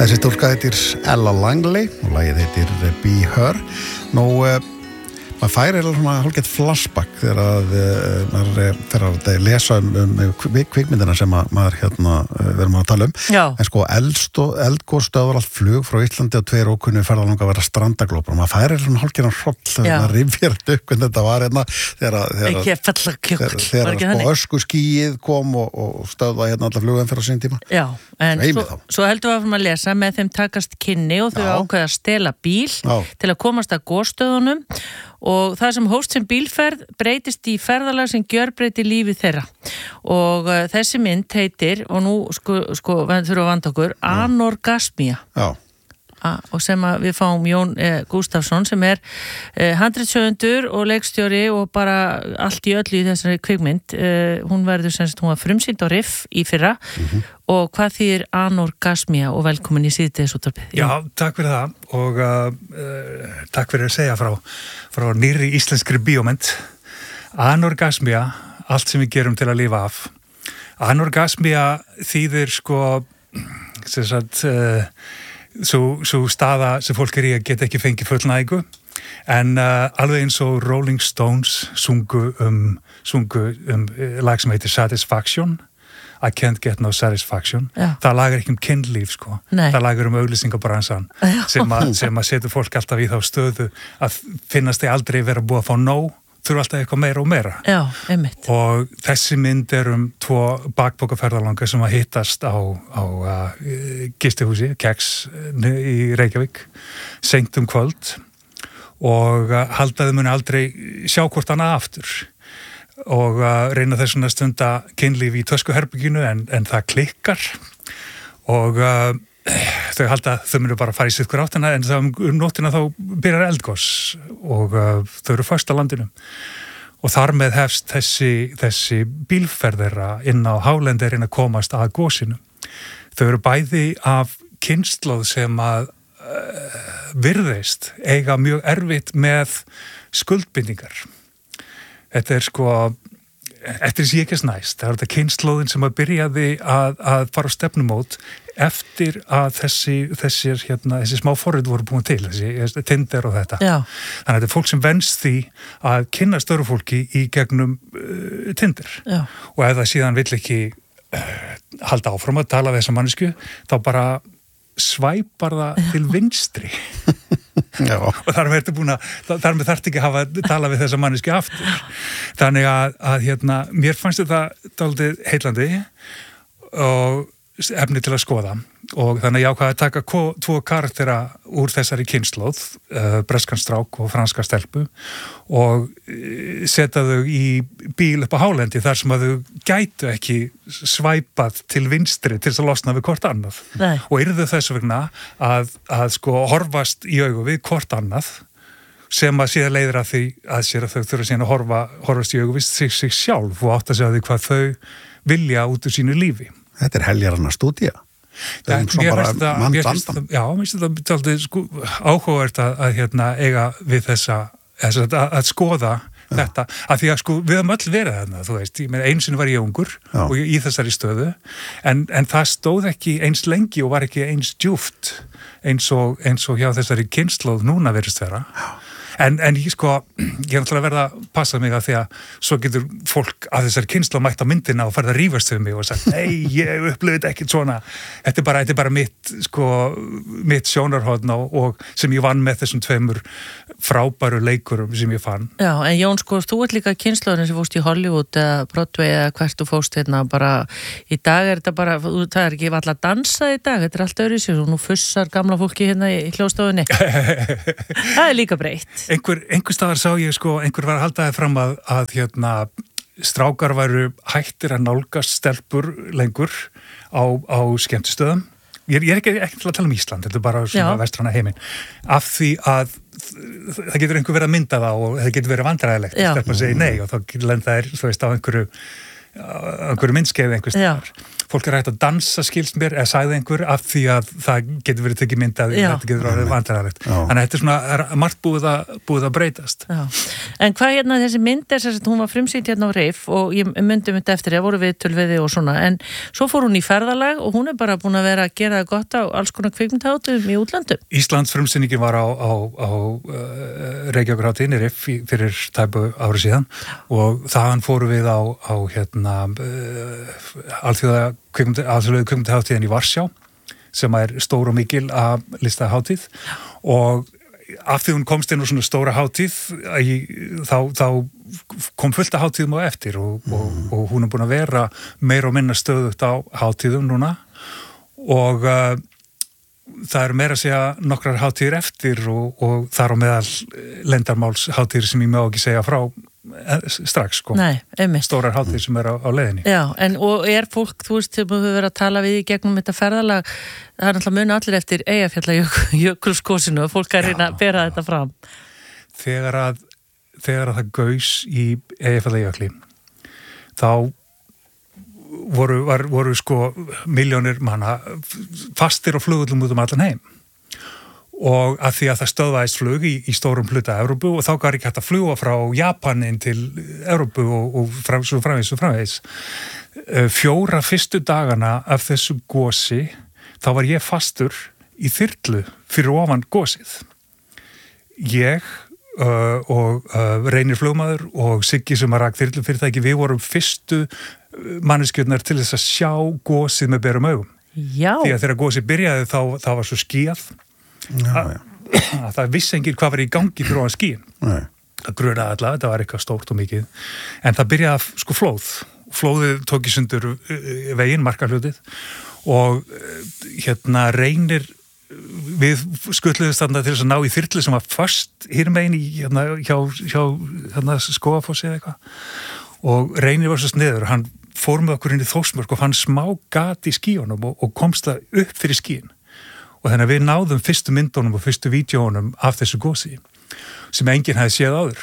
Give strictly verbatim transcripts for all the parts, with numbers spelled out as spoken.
Þessi stúlka heitir Ella Langley og lagið heitir Be Her. Nú, uh, maður færi eða svona hálfgett flashback þegar að uh, maður fer að lesa um, um kvikmyndina sem að, maður hérna uh, verðum að tala um. Já. En sko eldgossstöðvar allt flug frá Íslandi og tveir ókunni ferðalanga að vera strandaglópar. Maður færi eða svona hálfgerðan hroll þegar maður rifjar upp hvernig þetta var hérna þegar að þegar sko öskuskýið kom og, og stöðva hérna alla flugum fyrir á sín tíma. Já, en svo, svo heldur við að lesa með þeim takast kynni og þau ákveða að stela bíl Já. Til að komast að gosstöðunum og það sem hófst sem bílferð breytist í ferðalag sem gjörbreytir lífi þeirra og uh, þessi mynd heitir og nú sko, sko við þurfum að vanda okkur anorgasmía Já. A, og sem að við fáum Jón eh, Gústafsson sem er eh, handritshöfundur og leikstjóri og bara allt í öllu í þessari kvikmynd eh, hún verður sem sagt, hún var frumsýnd á Riff í fyrra mm-hmm. og hvað þýðir anorgasmía og velkomin í síðdegisútvarpið. Já, takk fyrir það og uh, takk fyrir að segja frá, frá nýrri íslenskri bíómynd. Anorgasmía, allt sem við gerum til að lifa af. Anorgasmía þýðir sko sem sagt uh, Svo, svo staða sem fólk er í að geta ekki fengið fullnægingu en uh, alveg eins og Rolling Stones sungu um, sungu um uh, lag sem heitir Satisfaction I can't get no satisfaction Já. Það lag er ekki um kynlíf sko Nei. Það lag er um auglýsingabransan sem að, sem að setur fólk alltaf í þá stöðu að finnast þeir aldrei vera búið að fá nóg þurfa alltaf eitthvað meira og meira. Já, einmitt. Og þessi mynd er um tvo bakpokaferðalanga sem að hittast á, á uh, gistihúsi, Keks í Reykjavík, seint um kvöld og uh, haldaði muni aldrei sjá hvort annað aftur og uh, reyna þessuna stunda kynlíf í töskuherbygginu en, en það klikkar og uh, þau halda þau munu bara fara í sitt hver áttina en það um nóttina þá byrjar eldgoss og uh, þau eru föst á landinu og þar með hefst þessi, þessi bílferðera inn á hálendi er inn að komast að gósinu. Þau eru bæði af kynslóð sem að uh, virðist eiga mjög erfitt með skuldbindingar. Þetta er sko eftir þess ég ekki snæst, það er þetta kynslóðin sem að byrjaði að, að fara á stefnumót eftir að þessi, þessi, hérna, þessi smá forrit voru búin til, þessi Tinder og þetta. Já. Þannig að þetta er fólk sem venst því að kynna störu fólki í gegnum uh, Tinder. Já. Og ef það síðan vill ekki uh, halda áfram að tala við þessa mannesku, þá bara svæpar það til vinstri. Já. Og þar með ertu búin að, þar með þarft ekki að hafa að tala við þessa manneski aftur. Þannig að, að hérna, mér fannst þetta dálítið heillandi og efni til að skoða og þannig að ég ákvað að taka ko- tvo karaktera úr þessari kynslóð, uh, breskan strák og franska stelpu og uh, setja þau í bíl upp á hálendi þar sem að þau gætu ekki svæpað til vinstri til þess að losna við hvort annað. Nei. Og yrðu þess vegna að, að sko horfast í augu við hvort annað sem að síðan leiðir að því að sér að þau þurfa síðan að horfa, horfast í augu við sig, sig sjálf og átt að segja því hvað þau vilja út úr sínu lífi. Þetta er heljaranna stúdía. Það er svona bara mann-dandan. Já, mér finnst þetta aldrei sko, áhugavert að, að hérna, eiga við þessa, þessa að, að skoða Já. Þetta. Af því að sko, við höfum öll verið þarna, þú veist. Ég meina, einu sinni var ég ungur Já. Og ég, í þessari stöðu, en, en það stóð ekki eins lengi og var ekki eins djúpt eins og, eins og hjá þessari kynslóð núna verðist vera. Já. En, en ég sko, ég er náttúrulega að verða að passa mig að því að svo getur fólk að þessari kynslóð mætt á myndina og farið að rífast við mig og sagt, nei, ég upplifði ekkert svona. Þetta er bara, þetta er bara mitt, sko, mitt sjónarhorn og, og sem ég vann með þessum tveimur frábæru leikurum sem ég fann. Já, en Jón, sko, þú ert líka kynslóðin sem fórst í Hollywood eða Broadway eða hvert þú fórst hérna bara, í dag er þetta bara, það er ekki alltaf dansað í dag, þetta er allt öðruvísi og nú fussar gamla fólki hérna í hljóðstofunni. Það er líka breytt. Einhver, einhver staðar sá ég sko, einhver var að halda það fram að, að hérna, strákar væru hættir að nálgast stelpur lengur á, á skemmtistöðum. Ég, ég er ekki, ekki til að tala um Ísland, þetta er bara svona vestræna heiminn. Af því að það getur einhver verið að mynda það og það getur verið vandræðilegt. Stelpa segir nei og þá lenda þær, þú veist, á einhverju, á einhverju myndskeið einhvers staðar. fólk er hægt að dansa skilst mér, eða sagði einhver, af því að það getur verið tekið mynd að þetta getur verið vandræðalegt. Þannig að þetta er svona margt búið að, búið að breytast. Já. En hvað hérna þessi mynd er þess að hún var frumsýnd hérna á Rif og ég myndi myndi eftir, það voru við tölviði og svona, en svo fór hún í ferðalag og hún er bara búin að vera að gera það gott á alls konar kvikmyndahátíðum í útlöndum. Íslands frumsýningin var á, á, á uh, Reykjavíkurhátíðinni Rif fyrir tæpu ári síðan og þaðan fóru við á, á hérna uh, alþjóða alþjóðlegu kvikmyndahátíðin í Varsjá sem er stór og mikil að listahátíð og af því hún komst inn á svona stóra hátíð í, þá, þá kom fullt af hátíðum á eftir og, mm. og, og hún er búin að vera meira og minna stöðugt á hátíðum núna og uh, það eru meira að segja nokkrar hátíðir eftir og, og þar á meðal leyndarmáls hátíðir sem ég má ekki segja frá strax sko. Nei, stórar hátíðir sem er á, á leiðinni. Já, en og er fólk, þú veist, þegar við verðum að tala við í gegnum þetta ferðalag, það er náttúrulega muni allir eftir Eyjafjallajökulskosinu og fólk er reyna að bera þetta fram. Þegar að, þegar að það gaus í Eyjafjallajökli, þá voru, var, voru sko milljónir manna fastir á flugvöllum út um allan heim. Og að því að það stöðvaðist flug í, í stórum hluta Evrópu og þá var ekki hægt að fljúga frá Japanin til Evrópu og, og frá, svo framvegis og framvegis. Fjóra fyrstu dagana af þessu gosi, þá var ég fastur í þyrlu fyrir ofan gosið. Ég uh, og uh, Reynir flugmaður og Siggi sem að rak þyrlu fyrirtæki, við vorum fyrstu manneskjörnar til þess að sjá gosið með berum augum. Já. Því að þegar gosið byrjaði þá, þá var svo skíað. Já, já. Að það vissi enginn hvað var í gangi fyrir ofan skíin. Nei. Það grunaði allavega, þetta var eitthvað stórt og mikið en það byrjaði sko flóð flóðið tók í sundur veginn markarhlutið og hérna Reynir við skutluðist þarna til þess að ná í þyrlu sem var först hirmegin í hérna hjá, hjá hérna Skógafossi eða eitthvað og Reynir var svo sniður, hann fór með okkur inn í Þórsmörk og fann smá gat í skíunum og, og komst það upp fyrir skíin og þannig að við náðum fyrstu myndunum og fyrstu vídjónum af þessu gosi sem enginn hefði séð áður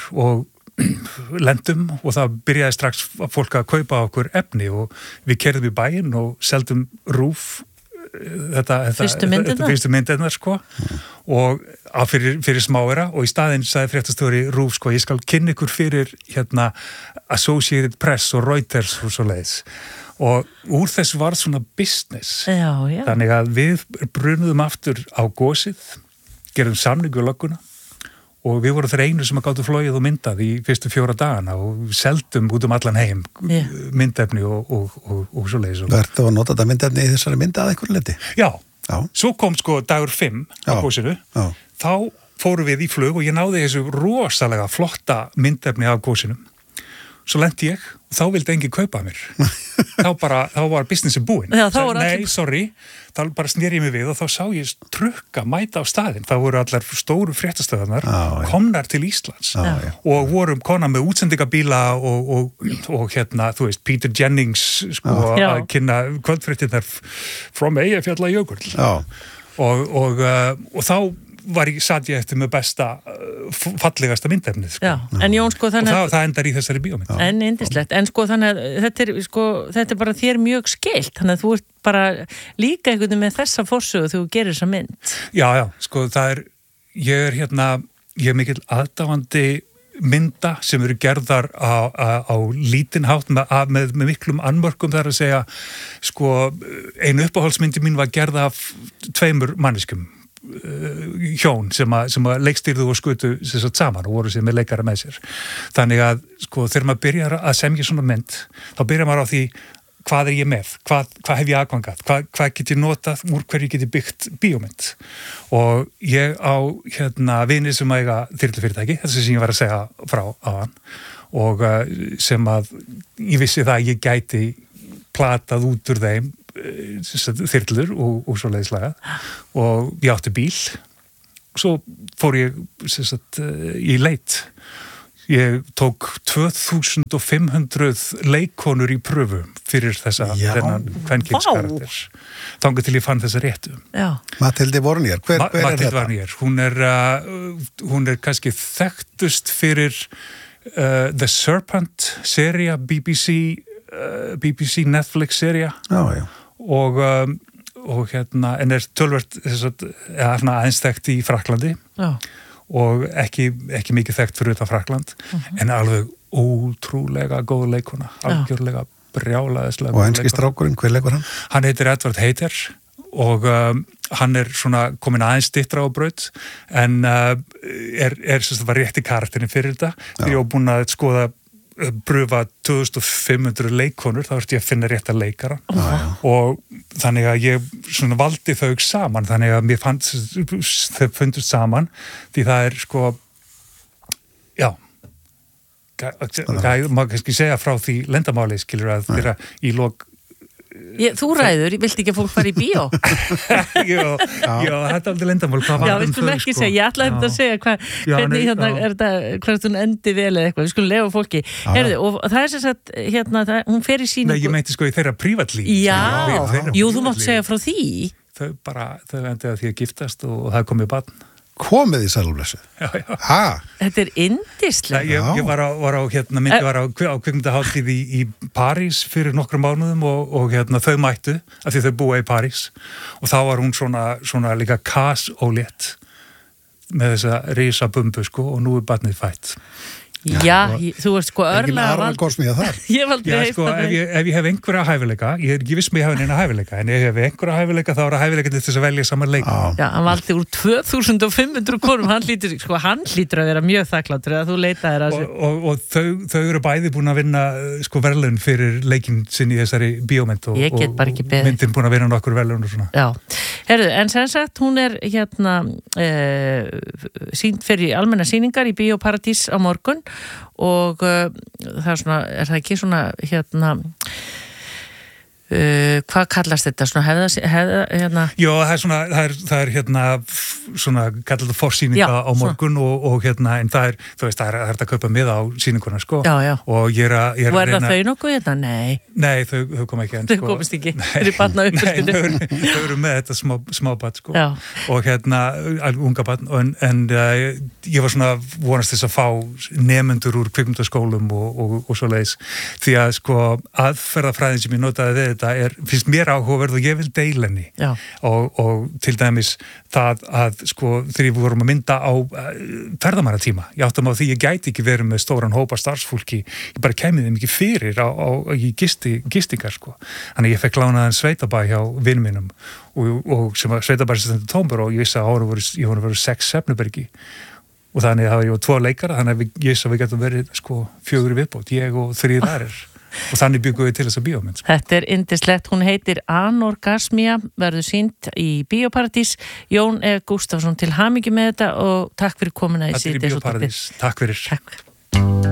og lendum og það byrjaði strax fólk að kaupa okkur efni og við kerðum í bæinn og seldum rúf þetta, fyrstu þetta fyrstu myndirnar sko mm. og að fyrir, fyrir smáera og í staðinn sagði fréttastjóri rúf sko ég skal kynna ykkur fyrir hérna Associated Press og Reuters og svo leiðis og úr þessu var svona business já, já. Þannig að við brunuðum aftur á gosið gerðum samningu lögguna og við vorum þeir einu sem að gátu flogið og myndað í fyrstu fjóra dagana og seldum út um allan heim yeah. myndefni og, og, og, og svo leiðis. Vertu að nota þetta myndefni í þessari mynda að einhverju leti? Já, já, svo kom sko dagur fimm á gósinu, já. Þá fórum við í flug og ég náði þessu rosalega flotta myndefni af gósinu. Svo lendi ég og þá vildi enginn kaupa mér. þá, bara, þá var businessin búinn. Já, Nei, allir... sorry, þá bara sneri ég mig við og þá sá ég trukka mæta á staðinn. Það voru allar stóru fréttastöðarnar komnar til Íslands já. Og vorum konar með útsendingabíla og, og, og hérna, þú veist, Peter Jennings sko, að kynna kvöldfréttinnar from Eyjafjallajökull. Og, og, uh, og þá var ég, satt ég eftir með besta fallegasta myndefnið sko. En Jón sko þannig og það, það endar í þessari bíómynd. En indislegt, en sko þannig að þetta er sko, þetta er bara þér mjög skylt, þannig að þú ert bara líka einhvern veginn með þessa forsögu þegar þú gerir þessa mynd. Já, já, sko það er ég er hérna, ég er mikill aðdáandi mynda sem eru gerðar á, á, á lítinhátt með, með, með miklum annmörkum þar að segja sko einu uppáhaldsmyndi mín var gerð af tveimur manneskjum hjón sem að, sem að leikstýrðu og skutu sér satt saman og voru sér með leikara með sér. Þannig að sko þegar maður byrjar að semja svona mynd þá byrjar maður á því hvað er ég með, hvað, hvað hef ég aðgangað, hvað, hvað get ég notað, úr hverju get ég byggt bíómynd og ég á hérna vini sem að eiga þyrlufyrirtæki, þessi sem ég var að segja frá á hann og sem að ég vissi það að ég gæti platað út úr þeim þyrlur og, og svo leiðislega og ég átti bíl og svo fór ég sagt, í leit ég tók tvö þúsund fimm hundruð leikonur í pröfu fyrir þessa þennan kvenkynskarakter þangað til ég fann þessa réttu Mathilde Warnier, hver, hver Ma- er þetta? Warnier. Hún er uh, hún er kannski þekktust fyrir uh, The Serpent seria B B C uh, B B C Netflix sería og, um, og hérna, en er tölvert ja, aðeins þekkt í Frakklandi já. Og ekki, ekki mikið þekkt fyrir þetta Frakkland, uh-huh. En alveg ótrúlega góð leikona, algjörlega brjálaðislega. Og enski strákurinn, hver leikur hann? Hann heitir Edward Hayter og um, hann er svona komin aðeins styttra á braut en uh, er, er sem sagt var rétt í karakterin fyrir þetta. Þegar ég var búin að skoða pröfa tvö þúsund fimm hundruð leikonur, þá ertu ég að finna rétt að leikara oh. og þannig að ég svona valdi þau saman, þannig að mér fannst þau fundust saman því það er sko já maður kannski segja frá því lendamáli skilur að þeirra í lok Ég, þú ræður, vilt ekki að fólk fara í bíó? já, já, þetta er aldrei lendamál. Já, við skulum ekki sko? segja, ég ætlaði þetta að segja hva, já, hvernig hérna já. er þetta, hvernig hún endi vel eða eitthvað, við skulum lefa fólki. Herðu, og það er sem sagt, hérna, það, hún fer í síningu. Nei, ég meinti sko í þeirra prívatlíf. Já, þeirra jú, þú mátt segja frá því. Þau bara, þau endið að því að giftast og, og það er komið barn. Komið í sælumlessu. Já, já. Ha? Þetta er yndislega. Ég, ég var á, var á hérna, myndi var á, á kvikmyndahátíð í, í París fyrir nokkrum mánuðum og, og hérna þau mættu, af því þau búa í París og þá var hún svona, svona líka kasólétt með þessa risabumbu sko og nú er barnið fætt. Já, ég, þú veist sko örlega vald... ég valdi Já, sko, ef, ég, ef ég hef einhverja hæfileika ég er ekki viss með ég hef neina hæfileika en ef ég hef einhverja hæfileika þá er það hæfileika til þess að velja saman leik Já, hann valdi úr tvö þúsund fimm hundruð konum hann hlýtur, sko, hann hlýtur að vera mjög þakkláttur að þú leitaðir að og, og, og þau, þau eru bæði búin að vinna sko verðlaun fyrir leikinn sinn í þessari bíómynd og, og myndin búin að vinna nokkur verðlaun og svona Já, herðu, en sem sagt hún er hérna eh, sýnd fyrir almenna sýningar í Bíóparadís á morgun og uh, það er svona, er það ekki svona hérna uh, hvað kallast þetta svona hefða, hefða hérna Jó, það er svona, það er, það er hérna svona, kallar þetta forsýninga á morgun og, og hérna, en það er þú veist, það er, það er að kaupa miða á sýninguna sko já, já. og ég er að og er það þau nokkuð hérna? Nei Nei, þau, þau kom ekki enn Þau sko. komist ekki, þau eru barna uppstinu Nei, þau, þau eru með þetta smá, smá barn sko já. og hérna, unga barn en, en uh, ég var svona vonast þess að fá nemendur úr kvikmyndaskólum og, og, og svo leiðis því að sko aðferðafræðin sem ég notaði við þetta er, finnst mér áhugaverð og ég vil deila henni og, og til dæmis það að sko þegar við vorum að mynda á uh, ferðamannatíma, ég áttum á því ég gæti ekki verið með stóran hópa starfsfólki ég bara kemið þeim ekki fyrir á, á, í gisti, gistingar sko þannig ég fekk lánaðan sveitabæ hjá vinn mínum og, og sem var sveitabæri sem stendur tómbur og ég vissi að ára voru, ég voru verið sex Svefnubergi og þannig að ég var tvo leikara þannig að við, ég vissi að við getum verið sko fjögur í viðbót, ég og þrír aðrir og þannig byggum við til þessa bíómynd. Þetta er yndislegt, hún heitir Anorgasmía, verður sýnd í Bíóparadís. Jón E. Gústafsson til hamingju með þetta og takk fyrir komuna í síðdeis. Þetta er í Bíóparadís, takk fyrir. Takk.